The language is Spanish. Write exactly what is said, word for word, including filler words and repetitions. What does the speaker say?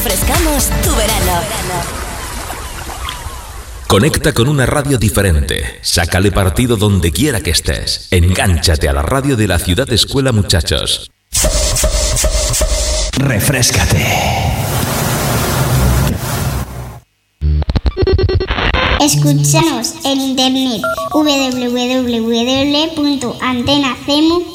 Refrescamos tu verano. Conecta con una radio diferente. Sácale partido donde quiera que estés. Engánchate a la radio de la Ciudad Escuela, muchachos. Refréscate. Escúchanos en internet w w w punto antena c m u